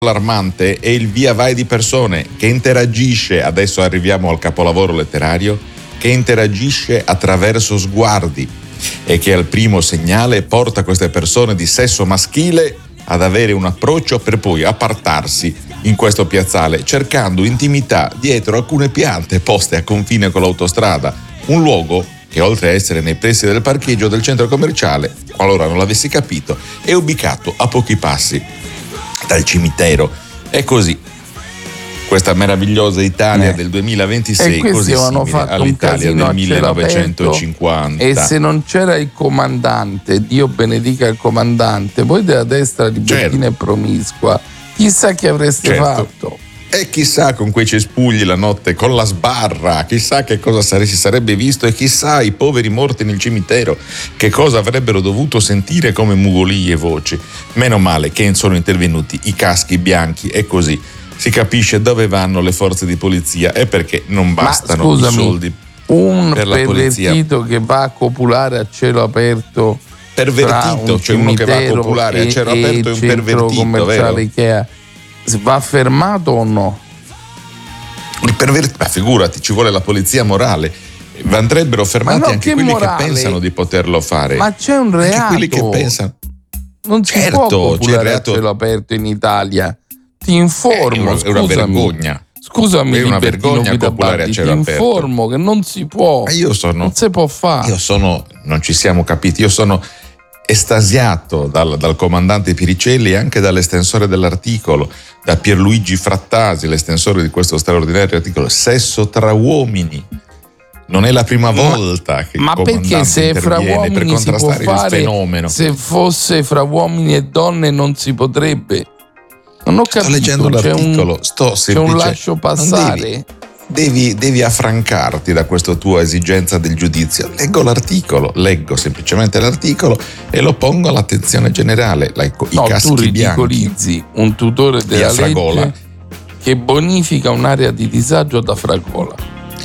allarmante è il via vai di persone che interagisce, adesso arriviamo al capolavoro letterario, che interagisce attraverso sguardi e che al primo segnale porta queste persone di sesso maschile ad avere un approccio per poi appartarsi in questo piazzale cercando intimità dietro alcune piante poste a confine con l'autostrada, un luogo che oltre a essere nei pressi del parcheggio del centro commerciale, qualora non l'avessi capito, è ubicato a pochi passi dal cimitero. E così questa meravigliosa Italia del 2026 così simile all'Italia del 1950. E se non c'era il comandante, Dio benedica il comandante, voi della destra libertina e promiscua, chissà che avreste fatto. E chissà con quei cespugli la notte con la sbarra, chissà che cosa si sarebbe visto, e chissà i poveri morti nel cimitero che cosa avrebbero dovuto sentire come mugolii e voci. Meno male che sono intervenuti i caschi bianchi e così si capisce dove vanno le forze di polizia e perché non bastano i soldi per la polizia. Un pervertito che va a copulare a cielo aperto, pervertito, cioè uno che va a copulare a cielo aperto è un pervertito, vero? Ikea. Va fermato o no? Il pervertito, figurati, ci vuole la polizia morale. Andrebbero fermati anche quelli che pensano di poterlo fare. Ma c'è un reato. Anche quelli che pensano. Non si può copulare a cielo aperto in Italia. Ti informo, è una vergogna. Scusami, è una vergogna copulare a cielo aperto. Ti informo che non si può. Non si può fare. Non ci siamo capiti. Io sono estasiato dal comandante Piricelli e anche dall'estensore dell'articolo, da Pierluigi Frattasi, l'estensore di questo straordinario articolo. Sesso tra uomini. Non è la prima volta che il comandante perché se fra uomini per contrastare si può fare, il fenomeno. Se fosse fra uomini e donne non si potrebbe. Non ho capito. Sto leggendo l'articolo, c'è un lascio passare. Devi affrancarti da questa tua esigenza del giudizio. Leggo semplicemente l'articolo e lo pongo all'attenzione generale. I caschi tu ridicolizzi un tutore della legge che bonifica un'area di disagio ad Afragola.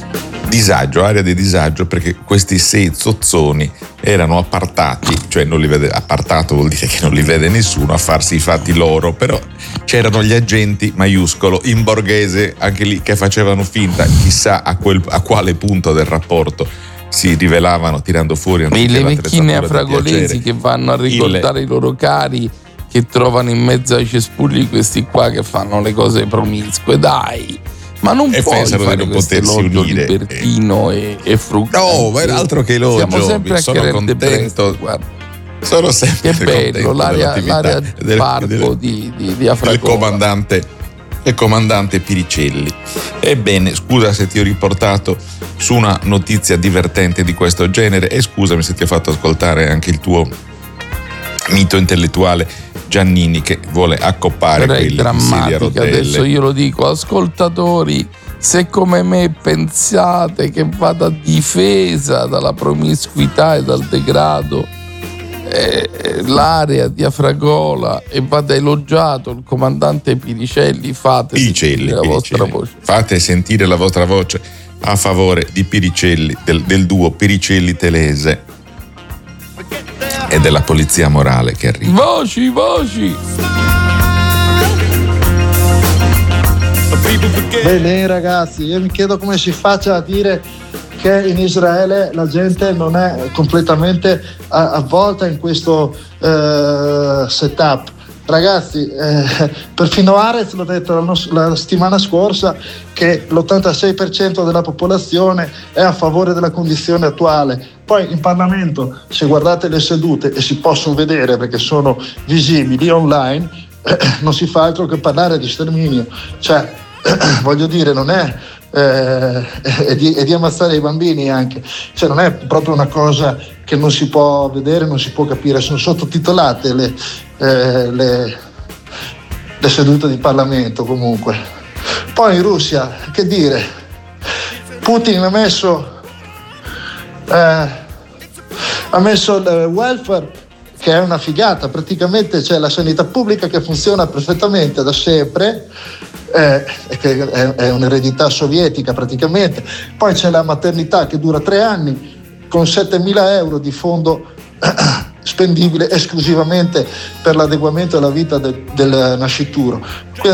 Area di disagio perché questi 6 zozzoni erano appartati, cioè non li vede, appartato vuol dire che non li vede nessuno, a farsi i fatti loro, però c'erano gli agenti maiuscolo in borghese anche lì che facevano finta, chissà a quale punto del rapporto si rivelavano tirando fuori le vecchine afragolesi che vanno a ricordare i loro cari che trovano in mezzo ai cespugli questi qua che fanno le cose promiscue, dai. Ma non puoi fare di non potersi unire libertino e frugale. No, ma è altro che elogio. Siamo sempre sono contento. Sono sempre che bello l'aria del parco di Afragola. Il comandante Piricelli. Ebbene, scusa se ti ho riportato su una notizia divertente di questo genere e scusami se ti ho fatto ascoltare anche il tuo mito intellettuale Giannini che vuole accoppare quelli di sedia a rotelle. Adesso io lo dico, ascoltatori, se come me pensate che vada difesa dalla promiscuità e dal degrado l'area di Afragola e vada elogiato il comandante Piricelli, fate sentire la vostra voce. Fate sentire la vostra voce a favore di Piricelli, del duo Piricelli-Telese e della polizia morale che arriva. Voci! Bene ragazzi, io mi chiedo come si faccia a dire che in Israele la gente non è completamente avvolta in questo setup. Ragazzi, perfino Arez l'ho detto la settimana scorsa che l'86% della popolazione è a favore della condizione attuale. Poi in Parlamento, se guardate le sedute e si possono vedere perché sono visibili online, non si fa altro che parlare di sterminio. Cioè, voglio dire, non è di ammazzare i bambini anche, cioè non è proprio una cosa che non si può vedere, non si può capire, sono sottotitolate le sedute di Parlamento comunque. Poi in Russia, che dire, Putin ha messo il welfare, che è una figata, praticamente c'è la sanità pubblica che funziona perfettamente da sempre, che è un'eredità sovietica praticamente. Poi c'è la maternità che dura 3 anni con 7.000 euro di fondo spendibile esclusivamente per l'adeguamento alla vita del nascituro.